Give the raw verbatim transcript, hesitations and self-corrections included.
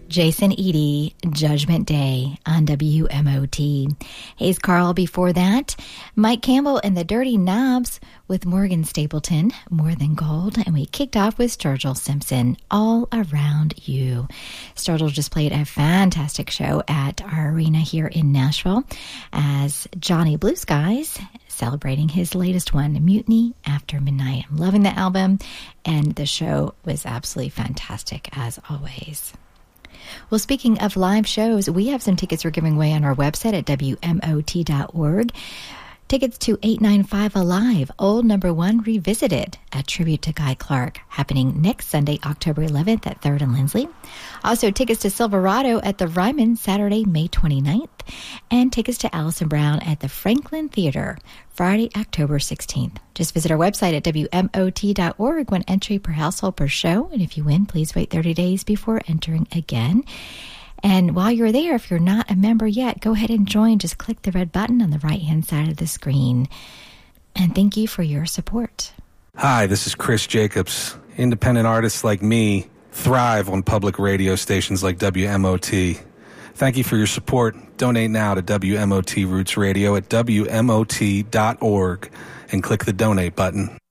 Jason Eady, Judgment Day on W M O T. Hayes Carl before that. Mike Campbell and the Dirty Knobs with Morgan Stapleton, More Than Gold. And we kicked off with Sturgill Simpson, All Around You. Sturgill just played a fantastic show at our arena here in Nashville as Johnny Blue Skies celebrating his latest one, Mutiny After Midnight. I'm loving the album, and the show was absolutely fantastic as always. Well, speaking of live shows, we have some tickets we're giving away on our website at W M O T dot org. Tickets to eight ninety-five Alive, Old Number One Revisited, a tribute to Guy Clark, happening next Sunday, October eleventh at third and Lindsley. Also, tickets to Silverado at the Ryman, Saturday, May twenty-ninth. And tickets to Alison Brown at the Franklin Theater, Friday, October sixteenth. Just visit our website at W M O T dot org. One entry per household per show. And if you win, please wait thirty days before entering again. And while you're there, if you're not a member yet, go ahead and join. Just click the red button on the right-hand side of the screen. And thank you for your support. Hi, this is Chris Jacobs. Independent artists like me thrive on public radio stations like W M O T. Thank you for your support. Donate now to W M O T Roots Radio at W M O T dot org and click the donate button.